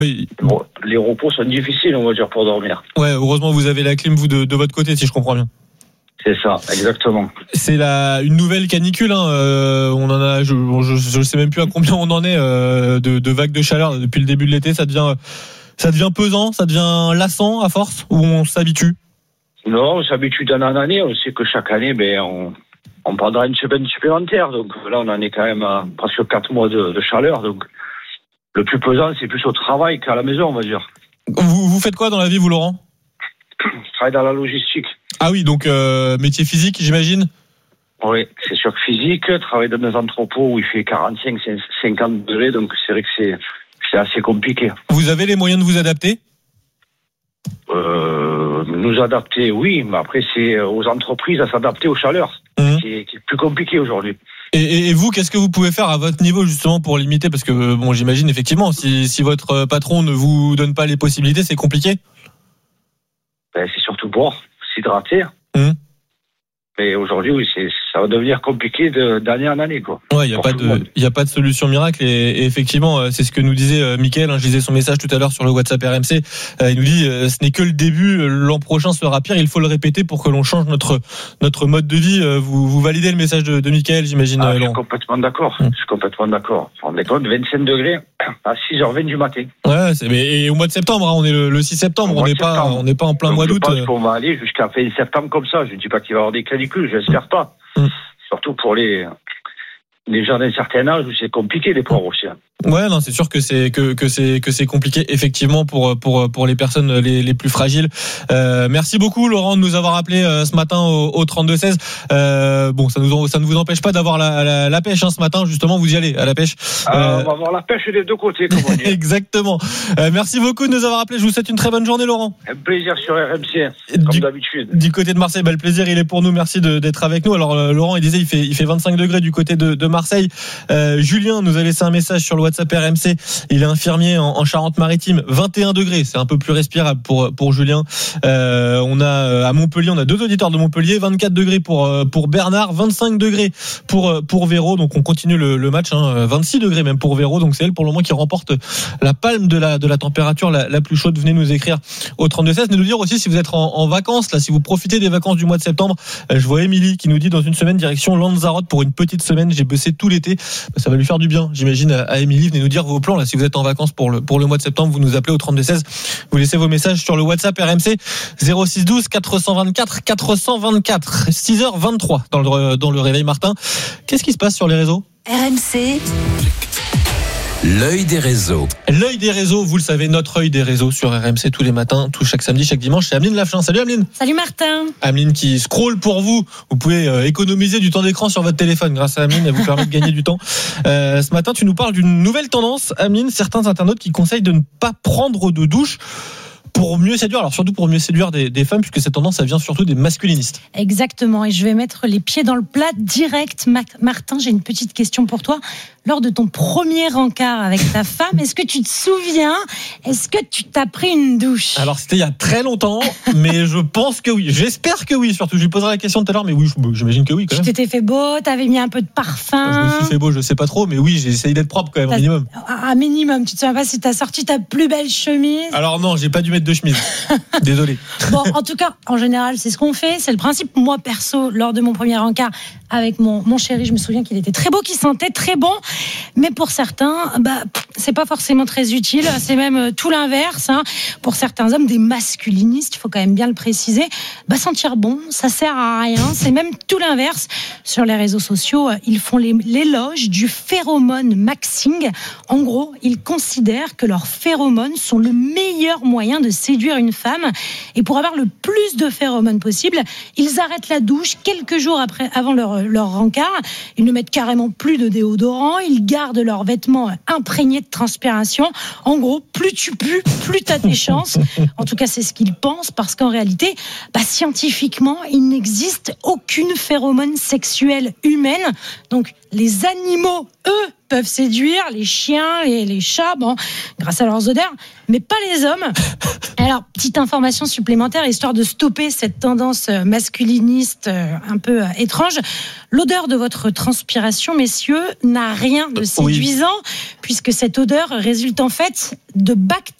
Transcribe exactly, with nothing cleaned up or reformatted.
Oui. Bon, les repos sont difficiles, on va dire, pour dormir. Ouais, heureusement vous avez la clim vous de, de votre côté, si je comprends bien. C'est ça, exactement. C'est la une nouvelle canicule. Hein. Euh, on en a, je, je, je sais même plus à combien on en est euh, de, de vagues de chaleur depuis le début de l'été. Ça devient, ça devient pesant, ça devient lassant à force, ou on s'habitue? Non, on s'habitue d'année en année. On sait que chaque année, ben, on, on prendra une semaine supplémentaire. Donc là, on en est quand même à presque quatre mois de, de chaleur. Donc le plus pesant, c'est plus au travail qu'à la maison, on va dire. Vous, vous faites quoi dans la vie, vous, Laurent? Je travaille dans la logistique. Ah oui, donc euh, métier physique, j'imagine. Oui, c'est sûr que physique, travailler dans des entrepôts où il fait quarante-cinq, cinquante degrés, donc c'est vrai que c'est, c'est assez compliqué. Vous avez les moyens de vous adapter? Euh, nous adapter, oui, mais après c'est aux entreprises à s'adapter aux chaleurs, mmh. qui, est, qui est plus compliqué aujourd'hui. Et, et vous, qu'est-ce que vous pouvez faire à votre niveau justement pour limiter? Parce que bon, j'imagine effectivement, si, si votre patron ne vous donne pas les possibilités, c'est compliqué. Ben, c'est surtout boire, s'hydrater. Mmh. Mais aujourd'hui, oui, c'est, ça va devenir compliqué de, d'année en année, quoi. Ouais, il y a pas de, il y a pas de solution miracle et, et effectivement, c'est ce que nous disait euh, Mickaël. Hein, je lisais son message tout à l'heure sur le WhatsApp R M C. Euh, il nous dit, euh, ce n'est que le début. L'an prochain sera pire. Il faut le répéter pour que l'on change notre notre mode de vie. Euh, vous, vous validez le message de, de Mickaël, j'imagine. Ah, je suis complètement d'accord. Mmh. Je suis complètement d'accord. On est compte vingt-cinq degrés à six heures vingt du matin. Ouais, c'est, mais et au mois de septembre, hein, on est le, le six septembre. On n'est pas, on n'est pas en plein Donc mois je d'août. Je pense qu'on va aller jusqu'à fin septembre comme ça. Je ne dis pas qu'il va y avoir des canicules, j'espère pas. Mmh. Surtout pour les, les gens d'un certain âge où c'est compliqué, les pauvres aussi. Ouais, non, c'est sûr que c'est que que c'est que c'est compliqué effectivement pour pour pour les personnes les les plus fragiles. Euh, merci beaucoup Laurent de nous avoir appelé euh, ce matin au, au trente-deux seize. Euh, bon, ça nous ça ne vous empêche pas d'avoir la la, la pêche hein, ce matin justement. Vous y allez à la pêche. Euh, euh, on va avoir la pêche des deux côtés, comme on dit. Exactement. Euh, merci beaucoup de nous avoir appelé. Je vous souhaite une très bonne journée, Laurent. Un plaisir sur R M C, comme du, d'habitude. Du côté de Marseille, bah, le plaisir il est pour nous. Merci de, d'être avec nous. Alors euh, Laurent, il disait il fait il fait vingt-cinq degrés du côté de, de Marseille. Euh, Julien nous a laissé un message sur le WhatsApp R M C. Il est infirmier en, en Charente-Maritime, vingt et un degrés, c'est un peu plus respirable pour pour Julien. Euh, on a à Montpellier, on a deux auditeurs de Montpellier, vingt-quatre degrés pour pour Bernard, vingt-cinq degrés pour pour Véro. Donc on continue le, le match, hein, vingt-six degrés même pour Véro. Donc c'est elle pour le moment qui remporte la palme de la de la température la, la plus chaude. Venez nous écrire au trente-deux seize. Venez nous dire aussi si vous êtes en, en vacances là, si vous profitez des vacances du mois de septembre. Je vois Émilie qui nous dit dans une semaine direction Lanzarote pour une petite semaine. J'ai bossé tout l'été, ça va lui faire du bien, j'imagine à Émilie. Venez nous dire vos plans là. Si vous êtes en vacances pour le, pour le mois de septembre, vous nous appelez au trente-deux seize. Vous laissez vos messages sur le WhatsApp R M C zéro six douze quatre cent vingt-quatre quatre cent vingt-quatre. six heures vingt-trois dans le, dans le réveil Martin. Qu'est-ce qui se passe sur les réseaux? R M C. L'œil des réseaux. L'œil des réseaux, vous le savez, notre œil des réseaux sur R M C tous les matins, tout chaque samedi, chaque dimanche. C'est Ameline Laflin. Salut Ameline. Salut Martin. Ameline qui scrolle pour vous. Vous pouvez euh, économiser du temps d'écran sur votre téléphone grâce à Ameline. Elle vous permet de gagner du temps. Euh, ce matin, tu nous parles d'une nouvelle tendance, Ameline. Certains internautes qui conseillent de ne pas prendre de douche pour mieux séduire, alors surtout pour mieux séduire des, des femmes, puisque cette tendance, ça vient surtout des masculinistes. Exactement, et je vais mettre les pieds dans le plat direct. Martin, j'ai une petite question pour toi. Lors de ton premier rencard avec ta femme, est-ce que tu te souviens, est-ce que tu t'as pris une douche? Alors c'était il y a très longtemps, mais je pense que oui. J'espère que oui, surtout. Je lui poserai la question tout à l'heure, mais oui, j'imagine que oui. Quand même. Tu t'étais fait beau, t'avais mis un peu de parfum. Je me suis fait beau, je sais pas trop, mais oui, j'ai essayé d'être propre quand même, un minimum. Un minimum, tu te souviens pas si t'as sorti ta plus belle chemise? Alors non, j'ai pas dû mettre de chemise. Désolé. Bon, en tout cas, en général, c'est ce qu'on fait. C'est le principe. Moi, perso, lors de mon premier encart avec mon, mon chéri, je me souviens qu'il était très beau, qu'il sentait très bon. Mais pour certains, bah, c'est pas forcément très utile. C'est même tout l'inverse. Hein. Pour certains hommes, des masculinistes, il faut quand même bien le préciser, bah, sentir bon, ça sert à rien. C'est même tout l'inverse. Sur les réseaux sociaux, ils font les, l'éloge du phéromone maxing. En gros, ils considèrent que leurs phéromones sont le meilleur moyen de séduire une femme. Et pour avoir le plus de phéromones possible, ils arrêtent la douche quelques jours après, avant leur, leur rencard. Ils ne mettent carrément plus de déodorant. Ils gardent leurs vêtements imprégnés de transpiration. En gros, plus tu pues, plus tu as tes chances. En tout cas, c'est ce qu'ils pensent, parce qu'en réalité, bah, scientifiquement, il n'existe aucune phéromone sexuelle humaine. Donc, les animaux, eux, peuvent séduire les chiens, les, les chats, bon, grâce à leurs odeurs, mais pas les hommes. Alors, petite information supplémentaire, histoire de stopper cette tendance masculiniste un peu étrange. L'odeur de votre transpiration, messieurs, n'a rien de séduisant, oui. puisque cette odeur résulte en fait de bactéries